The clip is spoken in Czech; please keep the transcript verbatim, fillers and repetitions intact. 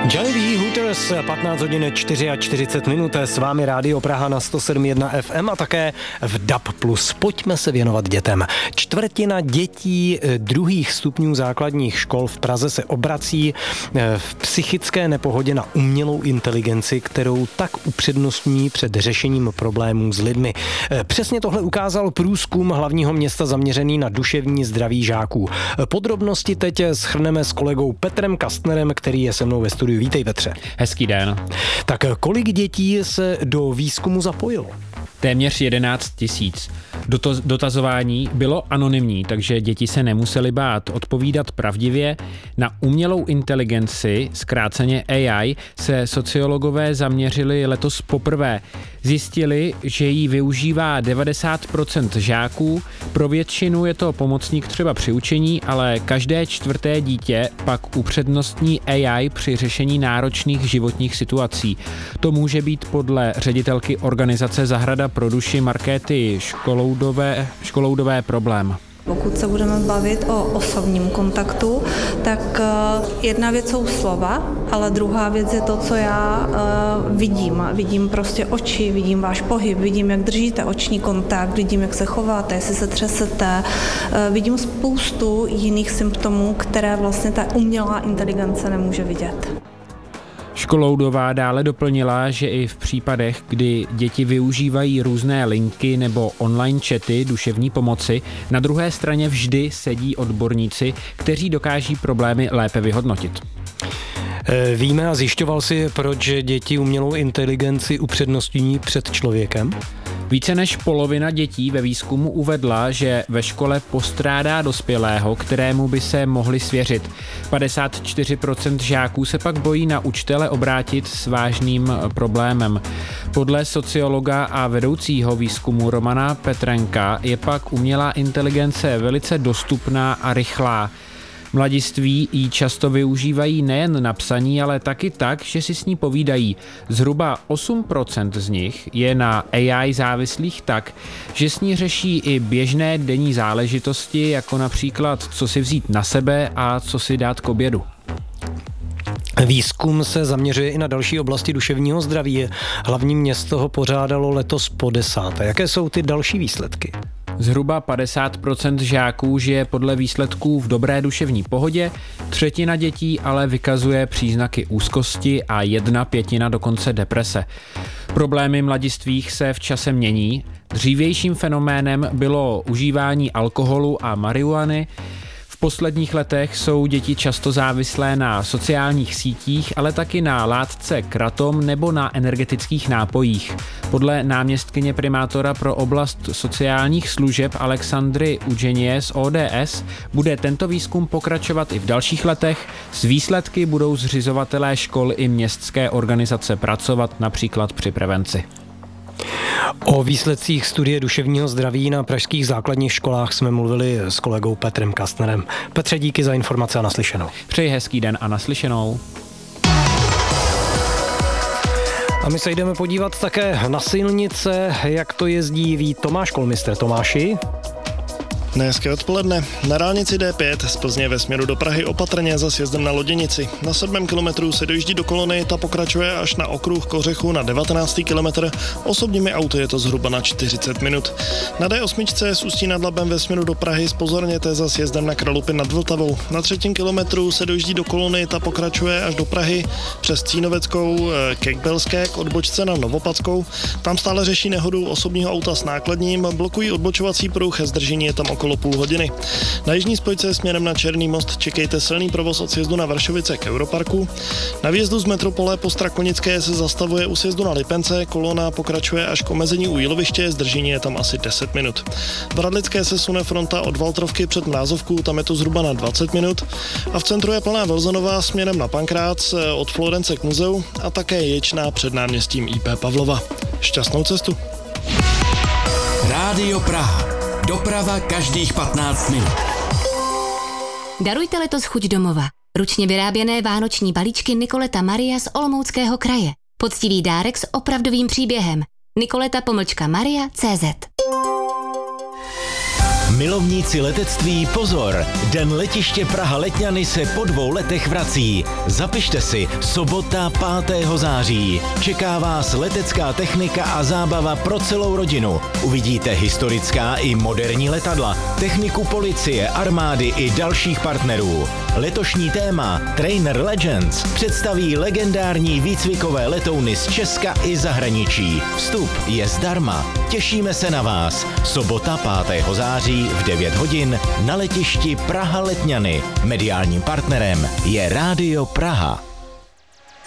Johnny B. Hooters, patnáct hodin čtyřicet minut, s vámi Rádio Praha na sto sedm jedna F M a také v D A B plus. Pojďme se věnovat dětem. Čtvrtina dětí druhých stupňů základních škol v Praze se obrací v psychické nepohodě na umělou inteligenci, kterou tak upřednostní před řešením problémů s lidmi. Přesně tohle ukázal průzkum hlavního města zaměřený na duševní zdraví žáků. Podrobnosti teď shrneme s kolegou Petrem Kastnerem, který je se mnou ve studiu. Vítej, Petře. Hezký den. Tak kolik dětí se do výzkumu zapojilo? Téměř jedenáct tisíc. Dotazování bylo anonymní, takže děti se nemusely bát odpovídat pravdivě. Na umělou inteligenci, zkráceně A I, se sociologové zaměřili letos poprvé. Zjistili, že ji využívá devadesát procent žáků, pro většinu je to pomocník třeba při učení, ale každé čtvrté dítě pak upřednostní A I při řešení náročných životních situací. To může být podle ředitelky organizace Zahrada pro duši Markéty Školoudové, Školoudové problém. Pokud se budeme bavit o osobním kontaktu, tak jedna věc jsou slova, ale druhá věc je to, co já uh, vidím. Vidím prostě oči, vidím váš pohyb, vidím, jak držíte oční kontakt, vidím, jak se chováte, jestli se třesete. Uh, vidím spoustu jiných symptomů, které vlastně ta umělá inteligence nemůže vidět. Školoudová dále doplnila, že i v případech, kdy děti využívají různé linky nebo online chaty duševní pomoci, na druhé straně vždy sedí odborníci, kteří dokáží problémy lépe vyhodnotit. Víme a zjišťoval si, proč děti umělou inteligenci upřednostňují před člověkem? Více než polovina dětí ve výzkumu uvedla, že ve škole postrádá dospělého, kterému by se mohli svěřit. padesát čtyři procent žáků se pak bojí na učitele obrátit s vážným problémem. Podle sociologa a vedoucího výzkumu Romana Petrenka je pak umělá inteligence velice dostupná a rychlá. Mladiství ji často využívají nejen na psaní, ale taky tak, že si s ní povídají. Zhruba osm procent z nich je na A I závislých tak, že s ní řeší i běžné denní záležitosti, jako například co si vzít na sebe a co si dát k obědu. Výzkum se zaměřuje i na další oblasti duševního zdraví. Hlavní město ho pořádalo letos po desáté. Jaké jsou ty další výsledky? Zhruba padesát procent žáků žije podle výsledků v dobré duševní pohodě, třetina dětí ale vykazuje příznaky úzkosti a jedna pětina dokonce deprese. Problémy mladistvých se v čase mění. Dřívějším fenoménem bylo užívání alkoholu a marihuany. V posledních letech jsou děti často závislé na sociálních sítích, ale taky na látce kratom nebo na energetických nápojích. Podle náměstkyně primátora pro oblast sociálních služeb Alexandry Udženie z O D S bude tento výzkum pokračovat i v dalších letech. S výsledky budou zřizovatelé škol i městské organizace pracovat například při prevenci. O výsledcích studie duševního zdraví na pražských základních školách jsme mluvili s kolegou Petrem Kastnerem. Petře, díky za informace a naslyšenou. Přeji hezký den a naslyšenou. A my se jdeme podívat také na silnice, jak to jezdí, ví Tomáš Kolmistr. Tomáši? Hezké odpoledne. Na dálnici D pět z Plzně ve směru do Prahy opatrně za sjezdem na Loděnici. Na sedmém kilometru se dojíždí do kolony, ta pokračuje až na okruh Kořechu na devatenáctý kilometr. Osobními auty je to zhruba na čtyřicet minut. Na D osm z Ústí nad Labem ve směru do Prahy zpozorněte za sjezdem na Kralupy nad Vltavou. Na třetím kilometru se dojíždí do kolony, ta pokračuje až do Prahy přes Cínoveckou ke Kbelské k odbočce na Novopadskou. Tam stále řeší nehodu osobního auta s nákladním, blokují odbočovací pruh, zdržení je tam okolo půl hodiny. Na jižní spojce směrem na Černý most čekejte silný provoz od sjezdu na Vršovice k Europarku. Na výjezdu z metropole po Strakonické se zastavuje u sjezdu na Lipence, kolona pokračuje až k omezení u Jíloviště, zdržení je tam asi deset minut. V Radlické se sune fronta od Valtrovky před Mrázovku, tam je to zhruba na dvacet minut. A v centru je plná Velzanová směrem na Pankrác od Florence k muzeu a také Ječná před náměstím I P Pavlova. Šťastnou cestu. Rádio Praha. Doprava každých patnáct minut. Darujte letos chuť domova. Ručně vyráběné vánoční balíčky Nikoleta Maria z Olomouckého kraje. Poctivý dárek s opravdovým příběhem. Nikoleta pomlčka Maria tečka cé zet. Milovníci letectví pozor! Den letiště Praha Letňany se po dvou letech vrací. Zapište si, sobota pátého září. Čeká vás letecká technika a zábava pro celou rodinu. Uvidíte historická i moderní letadla, techniku policie, armády i dalších partnerů. Letošní téma Trainer Legends představí legendární výcvikové letouny z Česka i zahraničí. Vstup je zdarma. Těšíme se na vás. Sobota pátého září v devět hodin na letišti Praha Letňany. Mediálním partnerem je Rádio Praha.